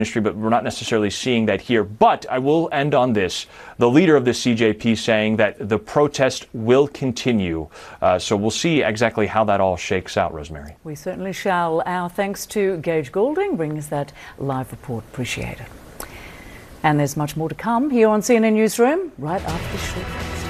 Ministry, but we're not necessarily seeing that here. But I will end on this. The leader of the CJP saying that the protest will continue. So we'll see exactly how that all shakes out, Rosemary. We certainly shall. Our thanks to Gage Goulding, bringing us that live report. Appreciate it. And there's much more to come here on CNN Newsroom right after this short break.